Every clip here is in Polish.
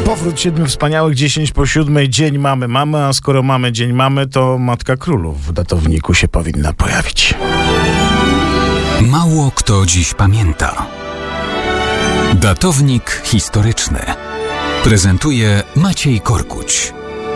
Powrót 7 wspaniałych, 10 po 7, dzień mamy, a skoro mamy dzień mamy, to Matka Królów w datowniku się powinna pojawić. Mało kto dziś pamięta. Datownik historyczny prezentuje Maciej Korkuć.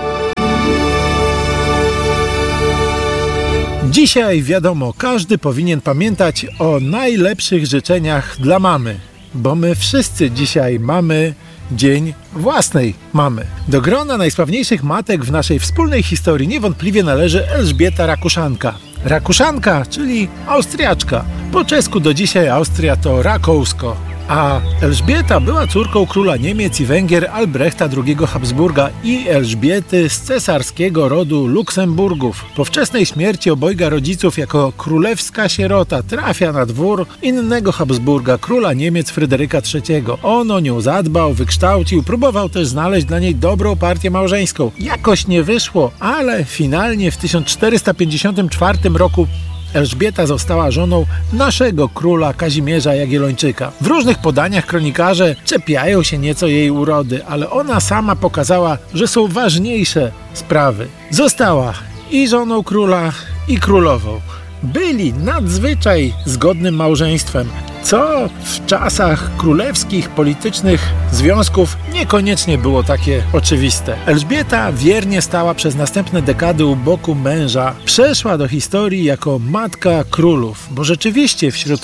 Dzisiaj wiadomo, każdy powinien pamiętać o najlepszych życzeniach dla mamy, bo my wszyscy dzisiaj mamy dzień własnej mamy. Do grona najsławniejszych matek w naszej wspólnej historii niewątpliwie należy Elżbieta Rakuszanka. Rakuszanka, czyli Austriaczka. Po czesku do dzisiaj Austria to Rakousko. A Elżbieta była córką króla Niemiec i Węgier Albrechta II Habsburga i Elżbiety z cesarskiego rodu Luksemburgów. Po wczesnej śmierci obojga rodziców jako królewska sierota trafia na dwór innego Habsburga, króla Niemiec Fryderyka III. On o nią zadbał, wykształcił, próbował też znaleźć dla niej dobrą partię małżeńską. Jakoś nie wyszło, ale finalnie w 1454 roku Elżbieta została żoną naszego króla Kazimierza Jagiellończyka. W różnych podaniach kronikarze czepiają się nieco jej urody, ale ona sama pokazała, że są ważniejsze sprawy. Została i żoną króla, i królową. Byli nadzwyczaj zgodnym małżeństwem, co w czasach królewskich, politycznych związków niekoniecznie było takie oczywiste. Elżbieta wiernie stała przez następne dekady u boku męża. Przeszła do historii jako matka królów, bo rzeczywiście wśród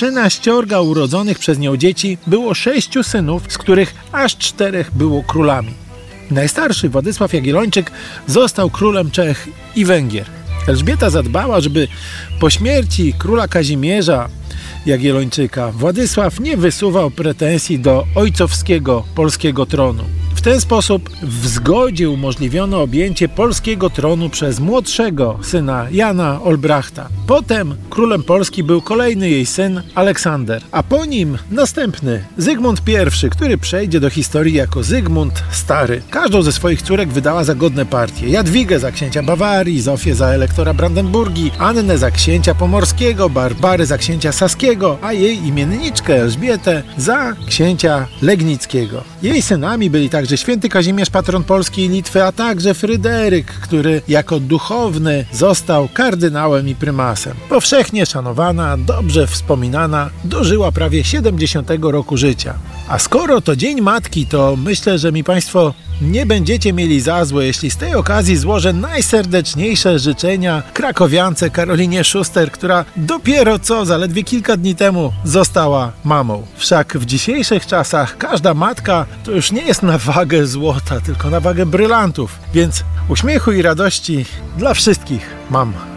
13 urodzonych przez nią dzieci było 6 synów, z których aż 4 było królami. Najstarszy, Władysław Jagiellończyk, został królem Czech i Węgier. Elżbieta zadbała, żeby po śmierci króla Kazimierza Jagiellończyka Władysław nie wysuwał pretensji do ojcowskiego polskiego tronu. W ten sposób w zgodzie umożliwiono objęcie polskiego tronu przez młodszego syna Jana Olbrachta. Potem królem Polski był kolejny jej syn Aleksander, a po nim następny Zygmunt I, który przejdzie do historii jako Zygmunt Stary. Każdą ze swoich córek wydała za godne partie. Jadwigę za księcia Bawarii, Zofię za elektora Brandenburgii, Annę za księcia Pomorskiego, Barbary za księcia Saskiego, a jej imienniczkę Elżbietę za księcia Legnickiego. Jej synami byli także święty Kazimierz, patron Polski i Litwy, a także Fryderyk, który jako duchowny został kardynałem i prymasem. Powszechnie szanowana, dobrze wspominana, dożyła prawie 70 roku życia. A skoro to Dzień Matki, to myślę, że mi Państwo nie będziecie mieli za złe, jeśli z tej okazji złożę najserdeczniejsze życzenia krakowiance Karolinie Szuster, która dopiero co, zaledwie kilka dni temu została mamą. Wszak w dzisiejszych czasach każda matka to już nie jest na wagę złota, tylko na wagę brylantów. Więc uśmiechu i radości dla wszystkich mam.